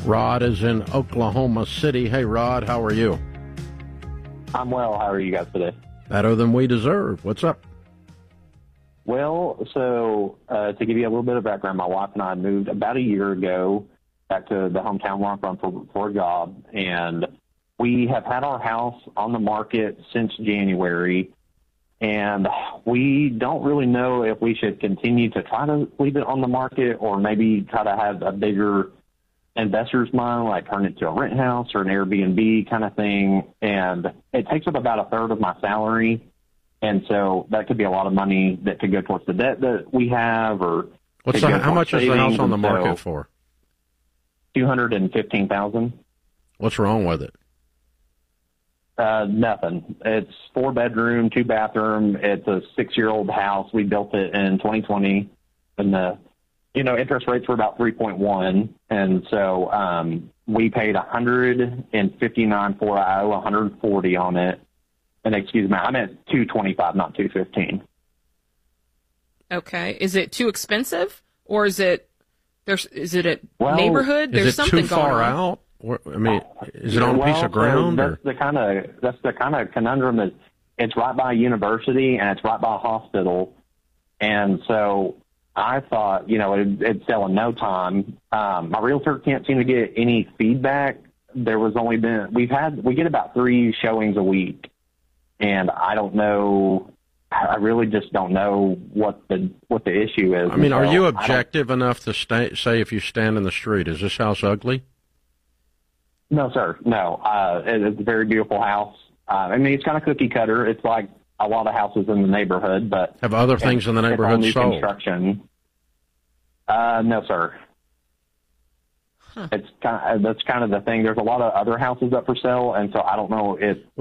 Rod is in Oklahoma City. Hey, Rod, how are you? I'm well. How are you guys today? Better than we deserve. What's up? Well, so to give you a little bit of background, my wife and I moved about a year ago back to the hometown where I'm from for a job, and we have had our house on the market since January, and we don't really know if we should continue to try to leave it on the market or maybe try to have a bigger investor's mind, like turn it to a rent house or an Airbnb kind of thing. And it takes up about a third of my salary. And so that could be a lot of money that could go towards the debt that we have, or how much is the house on the market for? $215,000. What's wrong with it? Nothing. It's 4-bedroom, 2-bathroom. It's a 6-year-old house. We built it in 2020, and the interest rates were about 3.1, and so we paid $159 for it. I owe $140 on it. And excuse me, I meant $225, not $215. Okay. Is it too expensive, or is it a neighborhood? There's is it something too far going on. out? I mean, is it on a piece of ground? That's the kind of conundrum. Is it's right by a university and it's right by a hospital, and so I thought it'd sell in no time. My realtor can't seem to get any feedback. We get about 3 showings a week. And I don't know. I really just don't know what the issue is. I mean, are you objective enough to say if you stand in the street, is this house ugly? No, sir. No. It's a very beautiful house. I mean, it's kind of cookie cutter. It's like a lot of houses in the neighborhood, but have other things in the neighborhood new sold? Construction. No, sir. Huh. That's kind of the thing. There's a lot of other houses up for sale, and so I don't know if